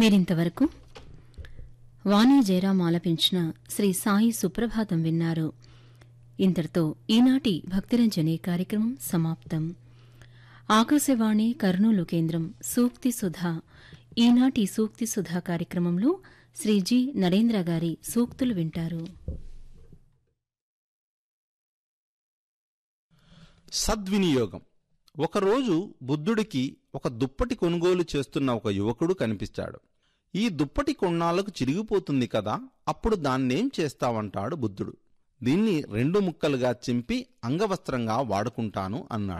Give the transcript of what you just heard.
మీరింతవరకు వాణి జయరాం ఆలపించిన శ్రీ సాయి సుప్రభాతం విన్నారు. ఇంతటితో ఈనాటి భక్తిరంజని కార్యక్రమం సమాప్తం. ఆకాశవాణి కర్నూలు కేంద్రం సూక్తి సుధా. ఈనాటి సూక్తి సుధా కార్యక్రమంలో శ్రీ జి నరేంద్ర గారి సూక్తులు వింటారు. సద్వినియోగం. ఒకరోజు బుద్ధుడికి ఒక దుప్పటి కొనుగోలు చేస్తున్న ఒక యువకుడు కనిపించాడు. ఈ దుప్పటి కొన్నాళ్లకు చిరిగిపోతుంది కదా, అప్పుడు దాన్నేం చేస్తావంటాడు బుద్ధుడు. దీన్ని 2 ముక్కలుగా చింపి అంగవస్త్రంగా వాడుకుంటాను అన్నాడు.